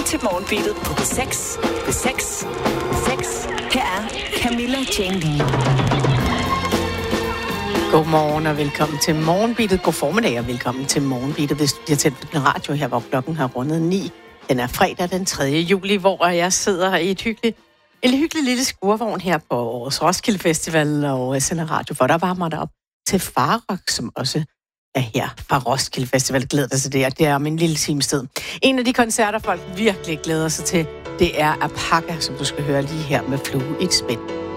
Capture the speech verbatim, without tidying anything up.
til Morgenbeatet på B seks. B seks. B seks. Her er Camilla Jane Lee. Godmorgen og velkommen til Morgenbeatet. God formiddag og velkommen til Morgenbeatet. Hvis du bliver tændt på den radio her, hvor klokken har rundet ni. Den er fredag den tredje juli, hvor jeg sidder i et hyggeligt, en hyggelig lille skurvogn her på årets Roskilde Festival og sender radio, for der varmer der op til Farok, som også er her fra Roskilde Festival. Glæder dig til det, og det er om en lille times tid. En af de koncerter, folk virkelig glæder sig til, det er Apaka, som du skal høre lige her med Flue i et spænd.